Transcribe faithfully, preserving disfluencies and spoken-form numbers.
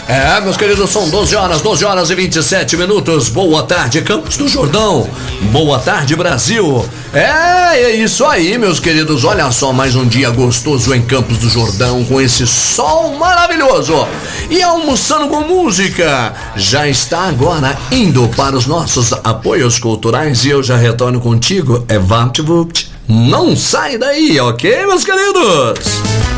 É, meus queridos, são doze horas, doze horas e vinte e sete minutos. Boa tarde, Campos do Jordão. Boa tarde, Brasil. É, é isso aí, meus queridos. Olha só, mais um dia gostoso em Campos do Jordão, com esse sol maravilhoso. E almoçando com música. Já está agora indo para os nossos apoios culturais e eu já retorno contigo. É VaptVupt. Não sai daí, ok, meus queridos?